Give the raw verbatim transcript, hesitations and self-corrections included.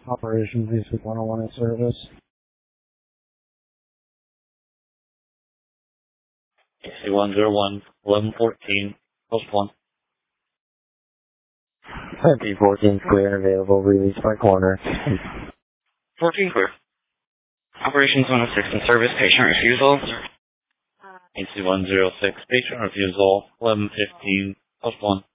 Operation Basic one oh one in service. C one zero one, eleven fourteen, post one. P fourteen clear and available, release by corner. fourteen clear. Operations one oh six in service, patient refusal. A C one zero six, patient refusal, eleven fifteen, post one.